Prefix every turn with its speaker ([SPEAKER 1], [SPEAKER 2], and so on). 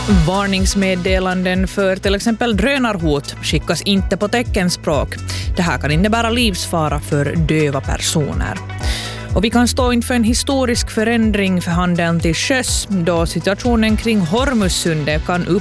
[SPEAKER 1] Varningsmeddelanden för till exempel drönarhot skickas inte på teckenspråk. Det här kan innebära livsfara för döva personer. Och vi kan stå inför en historisk förändring för handeln till sjöss då situationen kring Hormuzsundet kan